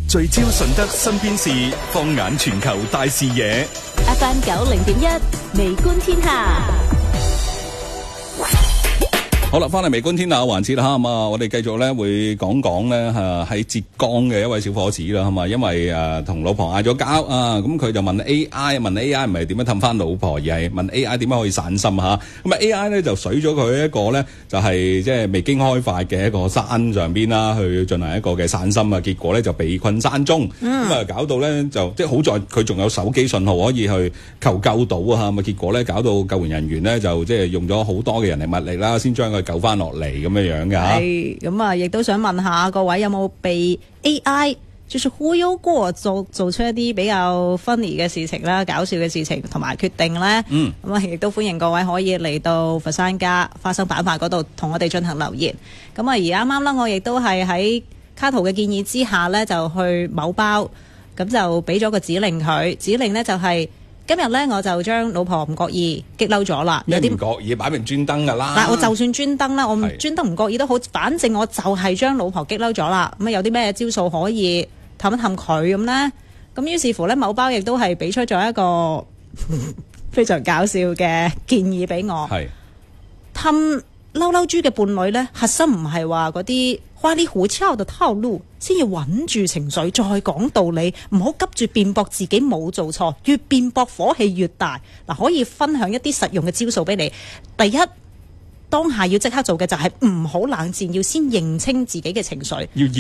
聚焦順德身邊事，放眼全球大視野。 FM 90.1，微觀天下。 好啦，翻嚟微觀天下環節啦吓，咁啊，我哋繼續咧會講講咧喺浙江嘅一位小伙子啦，係嘛，因為同老婆嗌咗交啊，咁佢就問 AI 唔係點樣氹翻老婆，而係問 AI 點樣可以散心吓。咁啊 AI 咧就水咗佢一個咧就係即係未經開發嘅一個山上邊啦，去進行一個嘅散心啊，結果咧就被困山中，咁啊搞到咧就即係好在佢仲有手機信號可以去求救到啊，咁啊結果咧搞到救援人員咧就即係用咗好多嘅人力物力啦，先將佢救翻落嚟咁樣嘅吓。 係咁啊，亦都想問下各位有冇被 AI 就是忽悠過做出一啲比較 funny 嘅事情啦、搞笑嘅事情同埋決定咧？咁啊，亦都歡迎各位可以嚟到佛山家花生板塊嗰度同我哋進行留言。咁啊，而啱啱啦，我亦都係喺卡圖嘅建議之下咧，就去某包咁就俾咗個指令佢，指令咧就係、今日咧，我就將老婆唔覺意激嬲咗啦。 有啲唔覺意擺明專登噶啦。 但我就算專登啦，我唔專登唔覺意都好，反正我就係將老婆激嬲咗啦。咁啊，有啲咩招數可以氹一氹佢咁咧？咁於是乎咧，某包亦都係俾出咗一個非常搞笑嘅建議俾我。係氹嬲嬲豬嘅伴侶咧，核心唔係話嗰啲花里胡哨嘅套路，先要穩住情緒，再講道理，唔好急住辯駁自己冇做錯，越辯駁火氣越大。嗱，可以分享一啲實用嘅招數俾你。第一，當下要即刻做嘅就係唔好冷戰，要先認清自己嘅情緒。